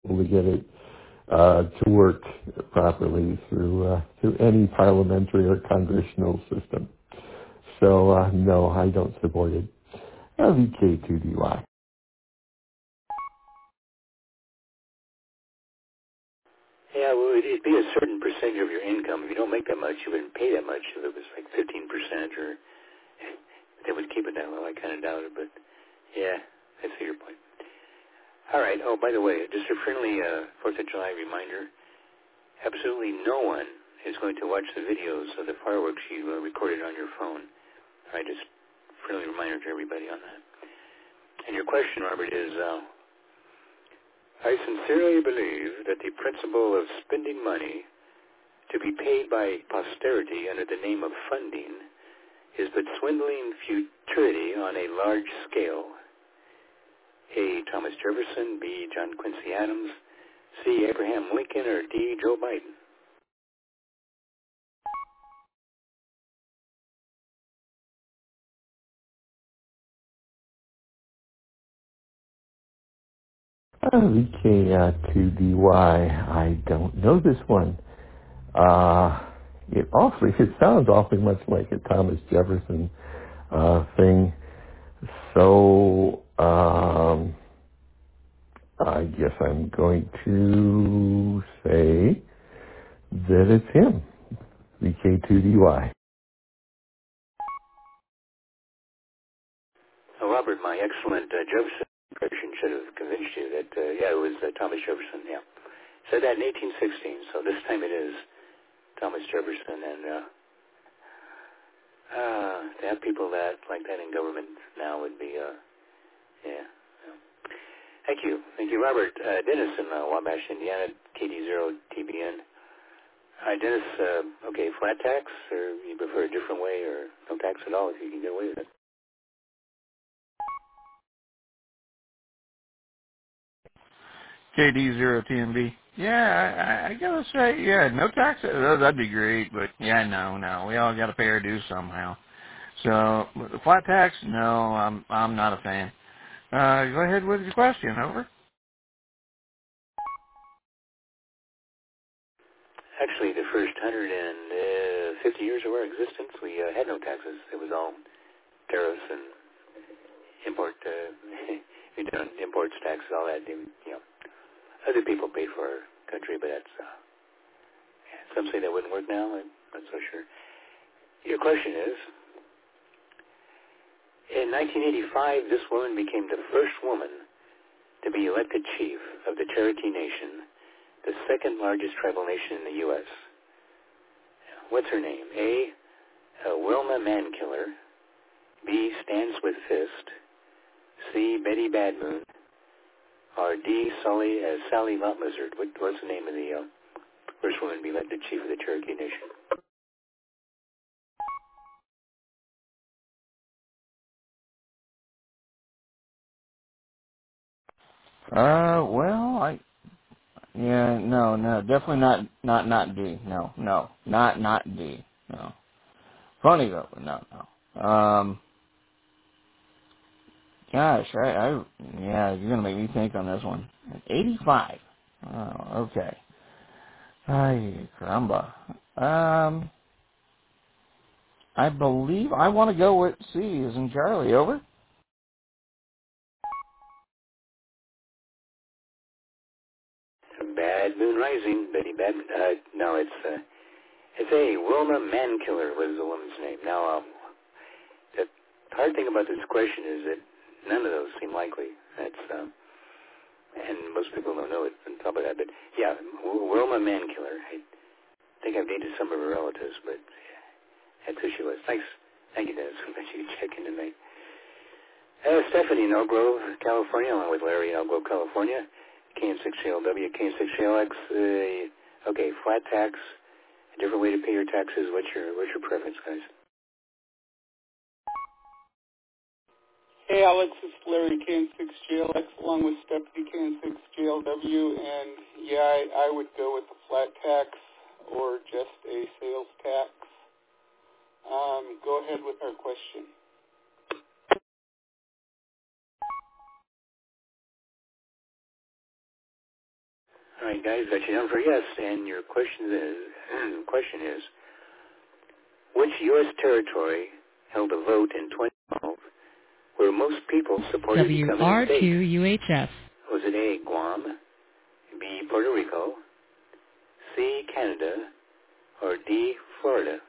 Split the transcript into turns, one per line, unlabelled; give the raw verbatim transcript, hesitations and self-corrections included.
able to get it uh, to work properly through uh, through any parliamentary or congressional system. So uh, no, I don't support it. Uh, V K two D Y.
Yeah, well, it- it'd be a certain percentage of your income. If you don't make that much, you wouldn't pay that much. If it was like fifteen percent, or they would keep it that low. I kind of doubt it, but yeah, I see your point. All right. Oh, by the way, just a friendly uh, Fourth of July reminder. Absolutely no one is going to watch the videos of the fireworks you uh, recorded on your phone. All right, just a friendly reminder to everybody on that. And your question, Robert, is, uh, I sincerely believe that the principle of spending money to be paid by posterity under the name of funding is but swindling futurity on a large scale. A. Thomas Jefferson, B. John Quincy Adams, C. Abraham Lincoln, or D. Joe Biden.
Uh, V K two D Y. I don't know this one. Uh, it awfully, it sounds awfully much like a Thomas Jefferson uh, thing. So um, I guess I'm going to say that it's him. V K two D Y.
Oh, Robert, my excellent uh, Jefferson impression should have convinced you that, uh, yeah, it was uh, Thomas Jefferson, yeah. Said that in eighteen sixteen, so this time it is Thomas Jefferson. And uh, uh, to have people that like that in government now would be, uh, yeah. yeah. Thank you. Thank you, Robert. Uh, Dennis in uh, Wabash, Indiana, K D zero T B N. Hi, Dennis. Uh, okay, flat tax, or you prefer a different way, or no tax at all if you can get away with it?
K D zero T M B. Yeah, I, I gotta say, yeah, no tax. uh, That'd be great, but yeah, no, no, we all gotta pay our dues somehow. So the flat tax, no, I'm I'm not a fan. Uh, go ahead with your question. Over.
Actually, the first one hundred fifty years of our existence, we uh, had no taxes. It was all tariffs and import, uh, we done imports, taxes, all that. You know, other people paid for our country, but that's, uh, some say that wouldn't work now. I'm not so sure. Your question is, in nineteen eighty-five, this woman became the first woman to be elected chief of the Cherokee Nation, the second largest tribal nation in the U S What's her name? A. Uh, Wilma Mankiller. B. Stands with Fist. C. Betty Badmoon. Or D. Sully, uh, Sally Luttlizard. What, what's the name of the uh, first woman to be elected chief of the Cherokee Nation?
Uh, well, I yeah, no, no, definitely not, not, not D. No, no, not, not D. No. Funny though, but no, no. Um, gosh, I, I, yeah, you're gonna make me think on this one. eighty-five. Oh, okay. Ay, caramba. Um, I believe I want to go with C as in Charlie. Over.
Badmoon Rising, Betty Badmoon. Uh, no, it's uh, it's A. Wilma Mankiller was the woman's name. Now, um, the hard thing about this question is that none of those seem likely. That's um, and most people don't know it on top of that. But yeah, w- Wilma Mankiller. I think I've dated some of her relatives, but that's who she was. Thanks. Thank you, Dennis. I'm glad you could check in tonight. Uh, Stephanie in Elk Grove, California, along with Larry in Elk Grove, California. K N six J L W, K N six J L X. Uh, okay, flat tax, a different way to pay your taxes. What's your what's your preference, guys?
Hey, Alex, it's Larry, K N six J L X, along with Stephanie, K N six J L W, and yeah, I, I would go with the flat tax or just a sales tax. Um, go ahead with our question.
All right, guys, got you down for yes. And your question is, question is, which U S territory held a vote in twenty twelve where most people supported becoming a state?
W R two U H F.
Was it A, Guam, B, Puerto Rico, C, Canada, or D, Florida?